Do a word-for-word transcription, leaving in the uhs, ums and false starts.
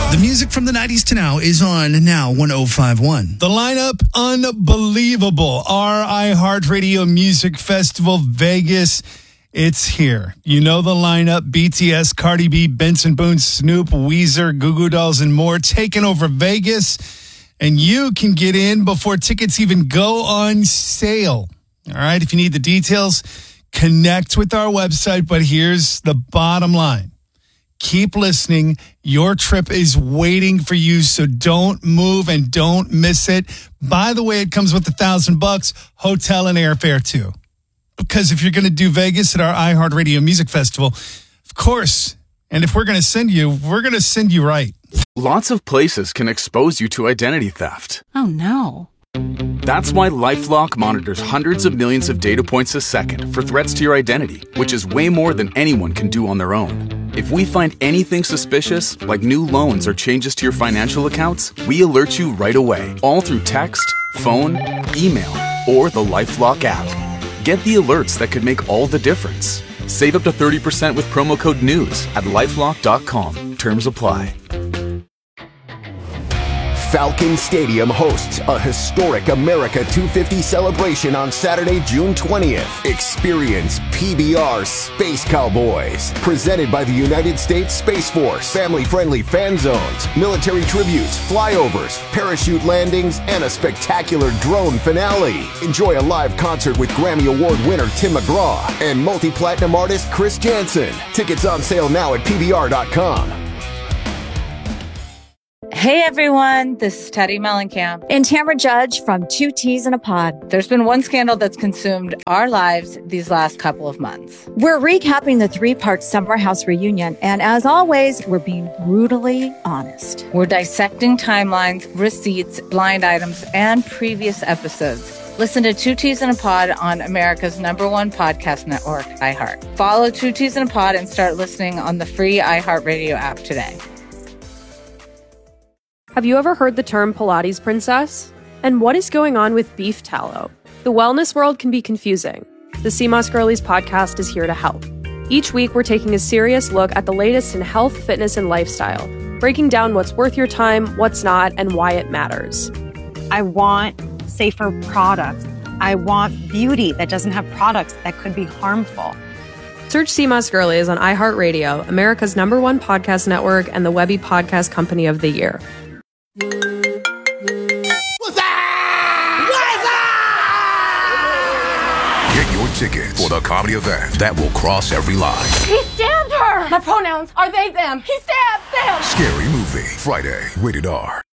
The music from the nineties to now is on Now one oh five point one. The lineup, unbelievable. Our iHeartRadio Music Festival Vegas, it's here. You know the lineup: B T S, Cardi B, Benson Boone, Snoop, Weezer, Goo Goo Dolls, and more taking over Vegas. And you can get in before tickets even go on sale. All right, if you need the details, connect with our website. But here's the bottom line. Keep listening. Your trip is waiting for you, so don't move and don't miss it. By the way, it comes with a thousand bucks, hotel and airfare too. Because if you're going to do Vegas at our iHeartRadio Music Festival, of course, and if we're going to send you, we're going to send you right. Lots of places can expose you to identity theft. Oh, no. That's why LifeLock monitors hundreds of millions of data points a second for threats to your identity, which is way more than anyone can do on their own. If we find anything suspicious, like new loans or changes to your financial accounts, we alert you right away, all through text, phone, email, or the LifeLock app. Get the alerts that could make all the difference. Save up to thirty percent with promo code NEWS at lifelock dot com. Terms apply. Falcon Stadium hosts a historic America two fifty celebration on Saturday, June twentieth. Experience P B R Space Cowboys, presented by the United States Space Force. Family-friendly fan zones, military tributes, flyovers, parachute landings, and a spectacular drone finale. Enjoy a live concert with Grammy Award winner Tim McGraw and multi-platinum artist Chris Jansen. Tickets on sale now at P B R dot com. Hey everyone, this is Teddy Mellencamp and Tamara Judge from Two Teas in a Pod. There's been one scandal that's consumed our lives these last couple of months. We're recapping the three-part Summer House reunion, and as always, we're being brutally honest. We're dissecting timelines, receipts, blind items, and previous episodes. Listen to Two Teas in a Pod on America's number one podcast network, iHeart. Follow Two Teas in a Pod and start listening on the free iHeartRadio app today. Have you ever heard the term Pilates princess? And what is going on with beef tallow? The wellness world can be confusing. The C M O S Girlies podcast is here to help. Each week, we're taking a serious look at the latest in health, fitness, and lifestyle, breaking down what's worth your time, what's not, and why it matters. I want safer products. I want beauty that doesn't have products that could be harmful. Search C M O S Girlies on iHeartRadio, America's number one podcast network, and the Webby Podcast Company of the Year. What's that? What's that? Get your tickets for the comedy event that will cross every line. He stabbed her! My pronouns are they, them. He stabbed them! Scary Movie, Friday, rated R.